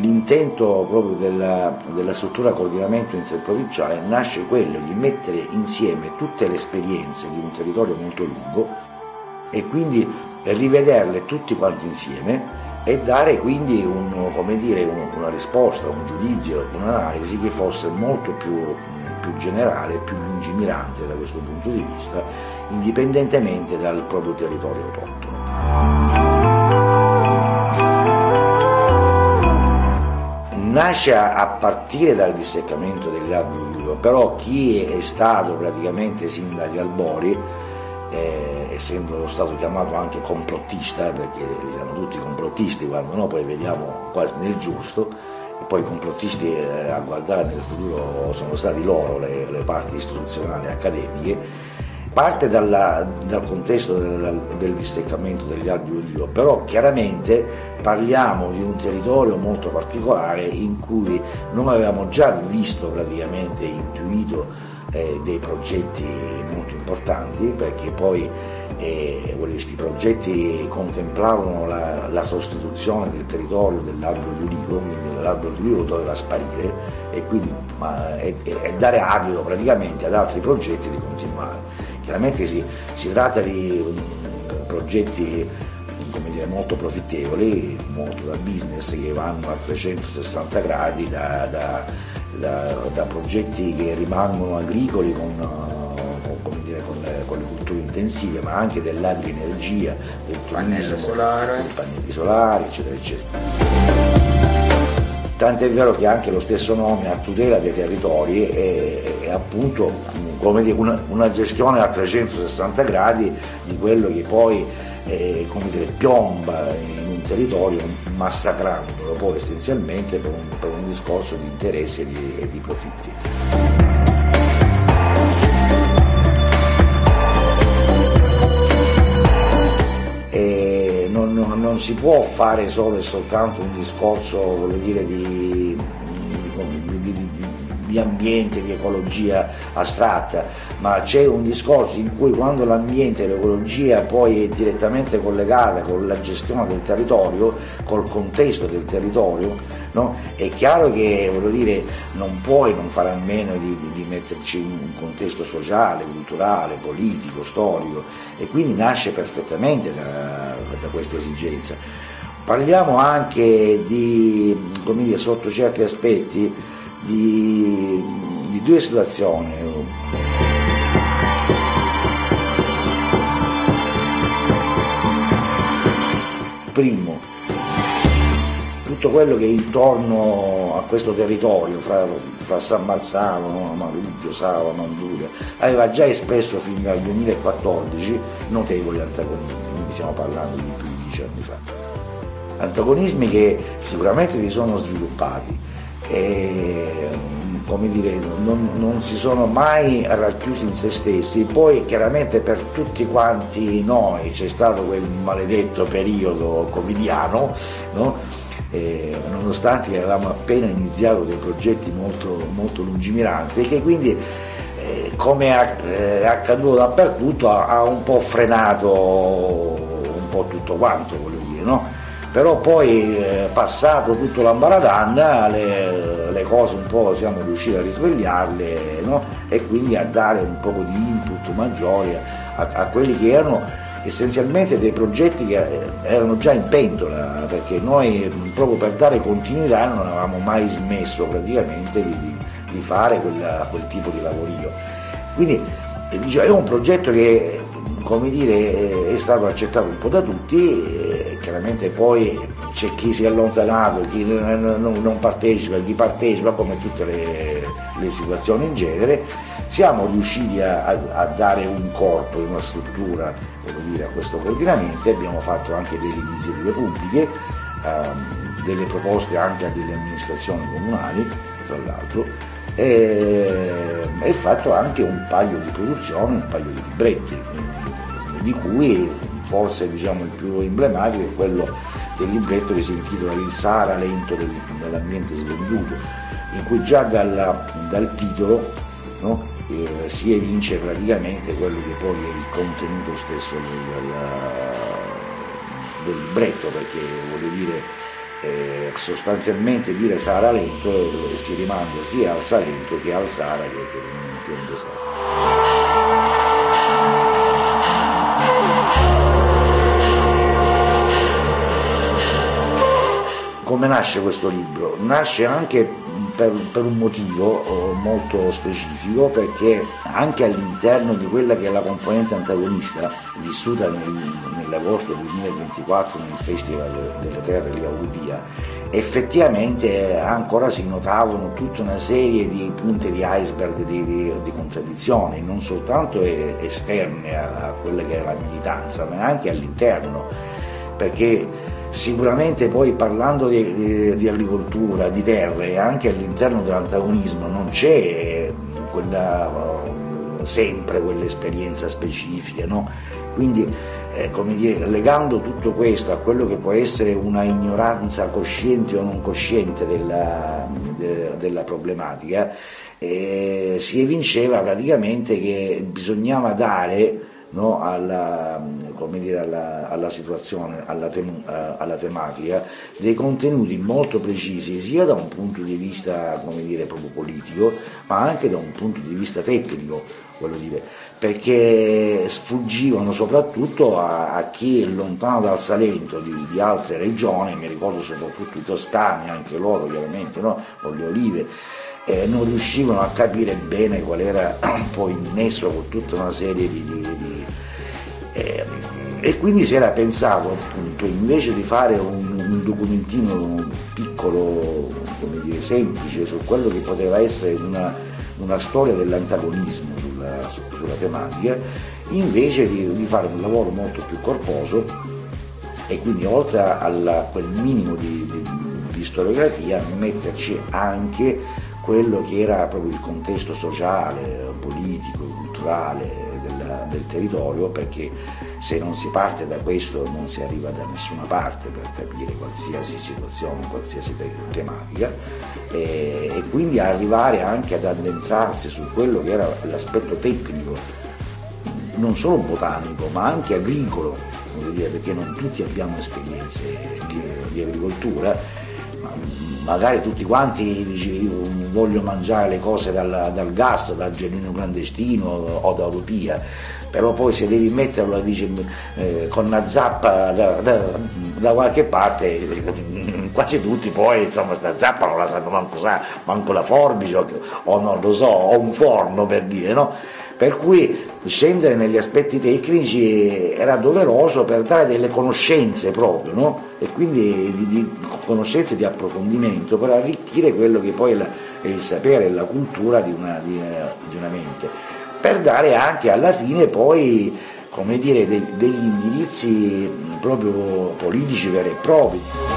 l'intento proprio della struttura coordinamento interprovinciale nasce quello di mettere insieme tutte le esperienze di un territorio molto lungo e quindi rivederle tutti quanti insieme e dare quindi una risposta, un giudizio, un'analisi che fosse molto più generale, più lungimirante da questo punto di vista, indipendentemente dal proprio territorio autoctono. Nasce a partire dal disseccamento degli alberi di ulivo, però chi è stato praticamente sin dagli albori, essendo stato chiamato anche complottista, perché siamo tutti complottisti quando no, poi vediamo quasi nel giusto, e poi i complottisti a guardare nel futuro sono stati loro, le parti istituzionali e accademiche, parte dal contesto del disseccamento degli alberi di ulivo, però chiaramente parliamo di un territorio molto particolare in cui noi avevamo già visto praticamente, intuito dei progetti molto importanti, perché poi questi progetti contemplavano la sostituzione del territorio dell'albero di ulivo, quindi l'albero di ulivo doveva sparire e quindi e dare adito praticamente ad altri progetti di continuare. Chiaramente si tratta di progetti molto profittevoli, molto da business, che vanno a 360 gradi, da progetti che rimangono agricoli con le culture intensive, ma anche dell'agri-energia, del turismo, dei pannelli solari, eccetera, eccetera. Tant'è vero che anche lo stesso nome a tutela dei territori è appunto una gestione a 360 gradi di quello che poi piomba in un territorio, massacrandolo poi essenzialmente per un discorso di interessi e di profitti. Non si può fare solo e soltanto un discorso di ambiente, di ecologia astratta, ma c'è un discorso in cui quando l'ambiente e l'ecologia poi è direttamente collegata con la gestione del territorio, col contesto del territorio, no? È chiaro che non puoi non fare a meno di metterci un contesto sociale, culturale, politico, storico, e quindi nasce perfettamente da questa esigenza. Parliamo anche sotto certi aspetti di due situazioni. Primo, tutto quello che è intorno a questo territorio, fra San Marzano, Maruggia, Sava, Manduria, aveva già espresso fin dal 2014 notevoli antagonismi, quindi stiamo parlando di più di 10 anni fa. Antagonismi che sicuramente si sono sviluppati e non si sono mai racchiusi in se stessi. Poi chiaramente per tutti quanti noi c'è stato quel maledetto periodo covidiano, no? Nonostante avevamo appena iniziato dei progetti molto, molto lungimiranti, e che quindi come è accaduto dappertutto ha un po' frenato un po' tutto quanto, no? Però poi passato tutto l'ambaradan le cose un po' siamo riusciti a risvegliarle, no? E quindi a dare un po' di input maggiore a quelli che erano essenzialmente dei progetti che erano già in pentola, perché noi proprio per dare continuità non avevamo mai smesso praticamente di fare quel tipo di lavorio. Quindi è un progetto che è stato accettato un po' da tutti, chiaramente poi c'è chi si è allontanato, chi non partecipa, chi partecipa, come tutte le situazioni in genere. Siamo riusciti a dare un corpo, una struttura a questo coordinamento, abbiamo fatto anche delle iniziative pubbliche, delle proposte anche a delle amministrazioni comunali, tra l'altro, e fatto anche un paio di produzioni, un paio di libretti, di cui forse il più emblematico è quello del libretto che si intitola Il Sahara lento dell'ambiente svenduto, in cui già dal titolo, no, si evince praticamente quello che poi è il contenuto stesso del libretto, perché sostanzialmente dire Sara-Lento si rimanda sia al Salento che al Sara che è un deserto. Come nasce questo libro? Nasce anche per un motivo molto specifico, perché anche all'interno di quella che è la componente antagonista vissuta nell'agosto 2024 nel Festival delle Terre di Aurubia, effettivamente ancora si notavano tutta una serie di punte di iceberg di contraddizioni, non soltanto esterne a quella che è la militanza, ma anche all'interno, perché sicuramente poi parlando di agricoltura, di terre, anche all'interno dell'antagonismo non c'è sempre quell'esperienza specifica, no? Quindi come dire, legando tutto questo a quello che può essere una ignoranza cosciente o non cosciente della problematica, si evinceva praticamente che bisognava dare, no, alla situazione, alla tematica, dei contenuti molto precisi, sia da un punto di vista, come dire, proprio politico, ma anche da un punto di vista tecnico, voglio dire, perché sfuggivano soprattutto a chi è lontano dal Salento di altre regioni, mi ricordo soprattutto i toscani, anche loro chiaramente, no, con le olive, non riuscivano a capire bene qual era poi il nesso con tutta una serie e quindi si era pensato, appunto, invece di fare un documentino piccolo, come dire, semplice su quello che poteva essere una storia dell'antagonismo sulla tematica, invece di fare un lavoro molto più corposo, e quindi oltre a quel minimo di storiografia metterci anche quello che era proprio il contesto sociale, politico, culturale del territorio, perché se non si parte da questo non si arriva da nessuna parte per capire qualsiasi situazione, qualsiasi tematica, e quindi arrivare anche ad addentrarsi su quello che era l'aspetto tecnico, non solo botanico ma anche agricolo, perché non tutti abbiamo esperienze di agricoltura. Magari tutti quanti dici io voglio mangiare le cose dal gas, dal genuino clandestino o da Utopia, però poi se devi metterlo dici, con una zappa da qualche parte, quasi tutti poi insomma la zappa non la sanno manco usare, manco la forbice o non lo so, o un forno, per dire, no? Per cui scendere negli aspetti tecnici era doveroso per dare delle conoscenze proprio, no? E quindi di conoscenze di approfondimento per arricchire quello che poi è il sapere e la cultura di una mente, per dare anche alla fine poi, come dire, degli indirizzi proprio politici veri e propri.